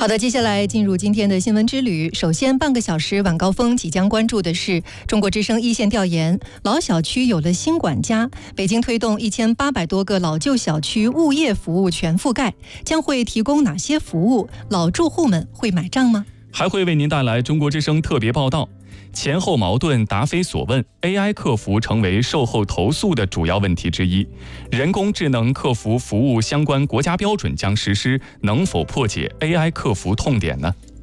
好的，接下来进入今天的新闻之旅。首先，半个小时晚高峰即将关注的是中国之声一线调研，老小区有了新管家。北京推动1800多个老旧小区物业服务全覆盖，将会提供哪些服务？老住户们会买账吗？ 还会为您带来中国之声特别报道。前后矛盾，答非所问 ，AI 客服成为售后投诉的主要问题之一。人工智能客服服务相关国家标准将实施，能否破解 AI 客服痛点呢？